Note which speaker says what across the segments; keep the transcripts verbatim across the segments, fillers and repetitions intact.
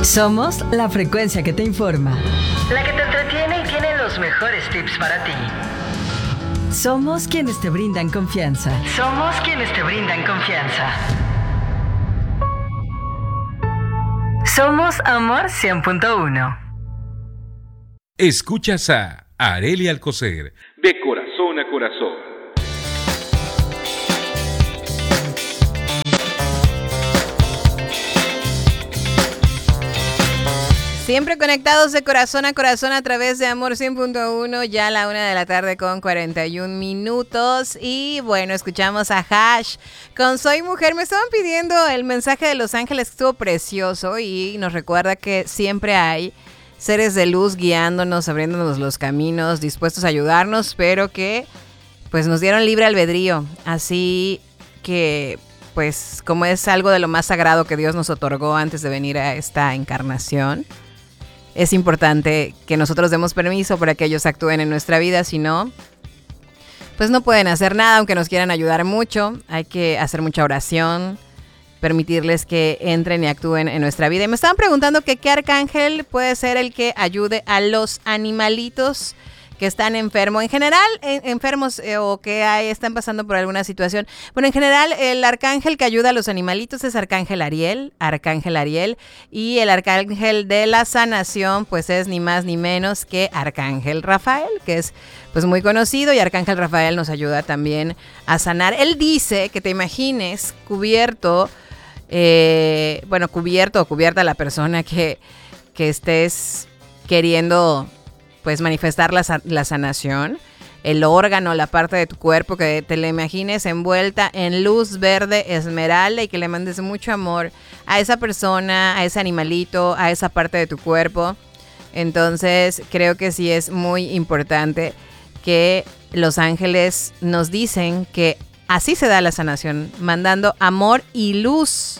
Speaker 1: Somos la frecuencia que te informa,
Speaker 2: la que te entretiene y tiene los mejores tips para ti.
Speaker 1: Somos quienes te brindan confianza.
Speaker 2: Somos quienes te brindan confianza. Somos Amor cien punto uno.
Speaker 3: Escuchas a Arely Alcocer, de corazón a corazón.
Speaker 4: Siempre conectados de corazón a corazón a través de Amor cien punto uno, ya a la una de la tarde con cuarenta y un minutos. Y bueno, escuchamos a Hash con Soy Mujer. Me estaban pidiendo el mensaje de Los Ángeles, que estuvo precioso y nos recuerda que siempre hay seres de luz guiándonos, abriéndonos los caminos, dispuestos a ayudarnos, pero que pues nos dieron libre albedrío. Así que pues como es algo de lo más sagrado que Dios nos otorgó antes de venir a esta encarnación, es importante que nosotros demos permiso para que ellos actúen en nuestra vida. Si no, pues no pueden hacer nada, aunque nos quieran ayudar mucho. Hay que hacer mucha oración, permitirles que entren y actúen en nuestra vida. Y me estaban preguntando que qué arcángel puede ser el que ayude a los animalitos que están enfermos, en general en, enfermos eh, o que hay, están pasando por alguna situación. Bueno, en general el arcángel que ayuda a los animalitos es Arcángel Ariel, Arcángel Ariel, y el arcángel de la sanación pues es ni más ni menos que Arcángel Rafael, que es pues muy conocido, y Arcángel Rafael nos ayuda también a sanar. Él dice que te imagines cubierto, eh, bueno, cubierto o cubierta la persona que, que estés queriendo pues manifestar la, la sanación, el órgano, la parte de tu cuerpo, que te la imagines envuelta en luz verde esmeralda y que le mandes mucho amor a esa persona, a ese animalito, a esa parte de tu cuerpo. Entonces creo que sí es muy importante que los ángeles nos dicen que así se da la sanación, mandando amor y luz.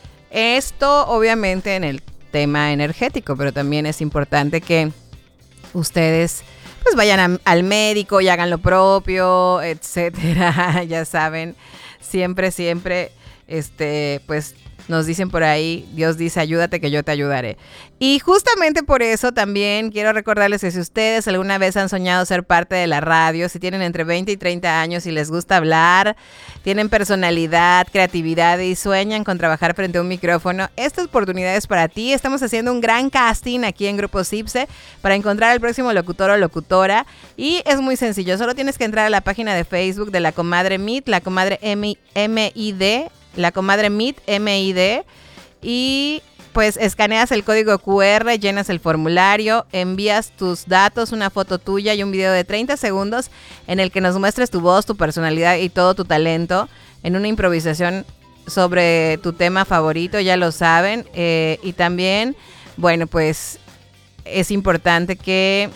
Speaker 4: Esto obviamente en el tema energético, pero también es importante que ustedes pues vayan a, al médico y hagan lo propio, etcétera. Ya saben, siempre, siempre, este, pues nos dicen por ahí, Dios dice, ayúdate que yo te ayudaré. Y justamente por eso también quiero recordarles que si ustedes alguna vez han soñado ser parte de la radio, si tienen entre veinte y treinta años y les gusta hablar, tienen personalidad, creatividad y sueñan con trabajar frente a un micrófono, esta oportunidad es para ti. Estamos haciendo un gran casting aquí en Grupo Cipse para encontrar al próximo locutor o locutora, y es muy sencillo, solo tienes que entrar a la página de Facebook de La Comadre Meet, La Comadre M I D, La Comadre Meet M I D, y pues escaneas el código cu erre, llenas el formulario, envías tus datos, una foto tuya y un video de treinta segundos en el que nos muestres tu voz, tu personalidad y todo tu talento en una improvisación sobre tu tema favorito, ya lo saben. Eh, y también, bueno, pues es importante que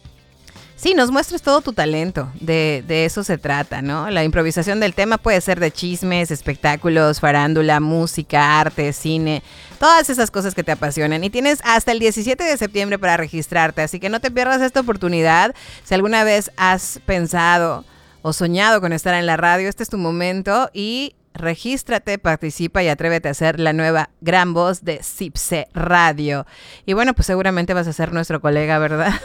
Speaker 4: sí, nos muestres todo tu talento, de, de eso se trata, ¿no? La improvisación del tema puede ser de chismes, espectáculos, farándula, música, arte, cine, todas esas cosas que te apasionan. Y tienes hasta el diecisiete de septiembre para registrarte, así que no te pierdas esta oportunidad. Si alguna vez has pensado o soñado con estar en la radio, este es tu momento, y regístrate, participa y atrévete a ser la nueva gran voz de Cipse Radio. Y bueno, pues seguramente vas a ser nuestro colega, ¿verdad?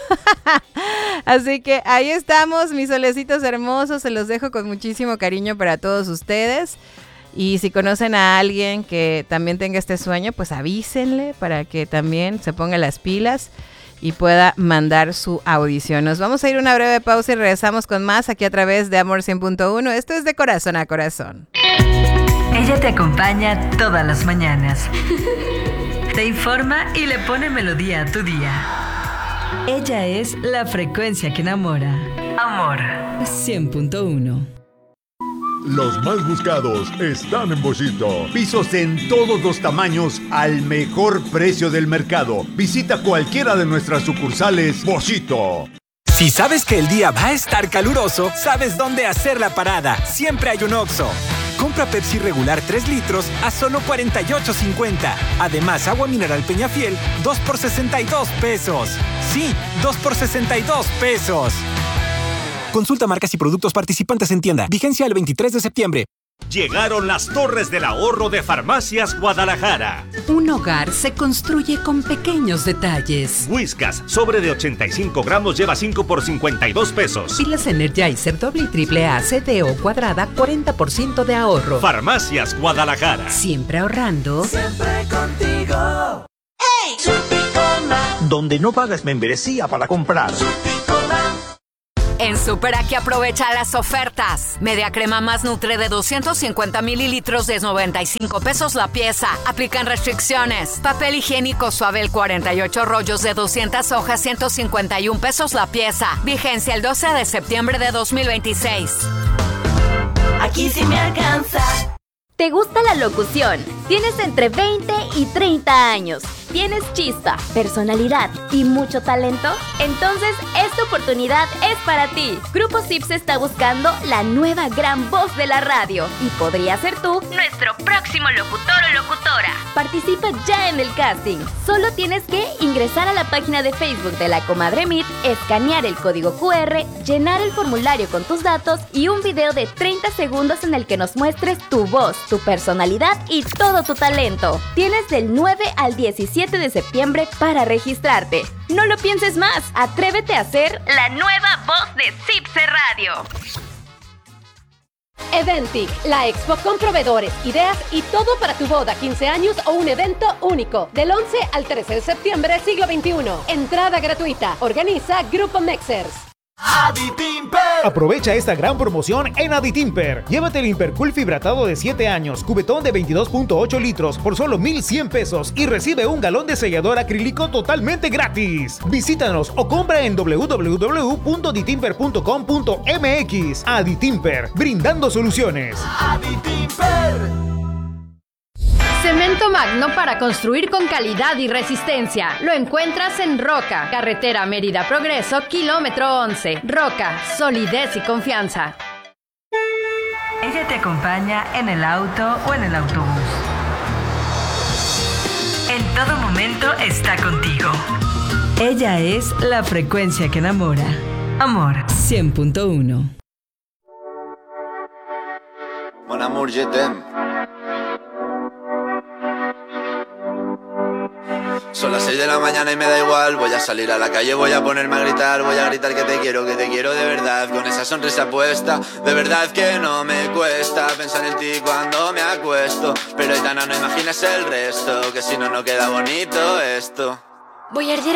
Speaker 4: Así que ahí estamos, mis solecitos hermosos. Se los dejo con muchísimo cariño para todos ustedes. Y si conocen a alguien que también tenga este sueño, pues avísenle para que también se ponga las pilas y pueda mandar su audición. Nos vamos a ir a una breve pausa y regresamos con más aquí a través de Amor cien punto uno. Esto es De Corazón a Corazón.
Speaker 2: Ella te acompaña todas las mañanas. Te informa y le pone melodía a tu día.
Speaker 1: Ella es la frecuencia que enamora.
Speaker 2: Amor
Speaker 1: cien punto uno.
Speaker 5: Los más buscados están en Bollito. Pisos en todos los tamaños al mejor precio del mercado. Visita cualquiera de nuestras sucursales Bollito.
Speaker 6: Si sabes que el día va a estar caluroso, sabes dónde hacer la parada. Siempre hay un Oxxo. Compra Pepsi regular tres litros a solo cuarenta y ocho cincuenta. Además, agua mineral Peñafiel, dos por sesenta y dos pesos. Sí, dos por sesenta y dos pesos. Consulta marcas y productos participantes en tienda. Vigencia el veintitrés de septiembre.
Speaker 7: Llegaron las Torres del Ahorro de Farmacias Guadalajara.
Speaker 8: Un hogar se construye con pequeños detalles.
Speaker 7: Whiskas, sobre de ochenta y cinco gramos, lleva cinco por cincuenta y dos pesos.
Speaker 8: Pilas Energizer doble y triple A C D O cuadrada, cuarenta por ciento de ahorro.
Speaker 7: Farmacias Guadalajara.
Speaker 8: Siempre ahorrando.
Speaker 9: Siempre contigo. ¡Hey!
Speaker 10: Donde no pagas membresía para comprar.
Speaker 11: En Super Aquí aprovecha las ofertas. Media crema más Nutre de doscientos cincuenta mililitros de noventa y cinco pesos la pieza. Aplican restricciones. Papel higiénico Suabel cuarenta y ocho rollos de doscientas hojas, ciento cincuenta y un pesos la pieza. Vigencia el doce de septiembre de dos mil veintiséis.
Speaker 9: Aquí sí me alcanza.
Speaker 12: ¿Te gusta la locución? Tienes entre veinte y treinta años. ¿Tienes chispa, personalidad y mucho talento? Entonces, esta oportunidad es para ti. Grupo Sips está buscando la nueva gran voz de la radio y podría ser tú nuestro próximo locutor o locutora. Participa ya en el casting. Solo tienes que ingresar a la página de Facebook de La Comadre Meet, escanear el código cu erre, llenar el formulario con tus datos y un video de treinta segundos en el que nos muestres tu voz, tu personalidad y todo tu talento. Tienes del nueve al diecisiete de septiembre para registrarte. No lo pienses más, atrévete a ser la nueva voz de Cipse Radio.
Speaker 13: Eventic, la expo con proveedores, ideas y todo para tu boda, quince años o un evento único. Del once al trece de septiembre, siglo veintiuno. Entrada gratuita. Organiza Grupo Mexers.
Speaker 14: Aditimper. Aprovecha esta gran promoción en Aditimper. Llévate el Impercool fibratado de siete años, cubetón de veintidós punto ocho litros por solo mil cien pesos y recibe un galón de sellador acrílico totalmente gratis. Visítanos o compra en doble u doble u doble u punto aditimper punto com punto eme equis. Aditimper, brindando soluciones.
Speaker 13: Aditimper. Cemento Magno para construir con calidad y resistencia. Lo encuentras en Roca, carretera Mérida Progreso, kilómetro once. Roca, solidez y confianza.
Speaker 2: Ella te acompaña en el auto o en el autobús. En todo momento está contigo. Ella es la frecuencia que enamora. Amor cien punto uno.
Speaker 15: Mon amour, je t'aime. Son las seis de la mañana y me da igual. Voy a salir a la calle, voy a ponerme a gritar. Voy a gritar que te quiero, que te quiero de verdad. Con esa sonrisa puesta, de verdad que no me cuesta pensar en ti cuando me acuesto. Pero Aitana, no imaginas el resto, que si no, no queda bonito esto.
Speaker 16: Voy a arder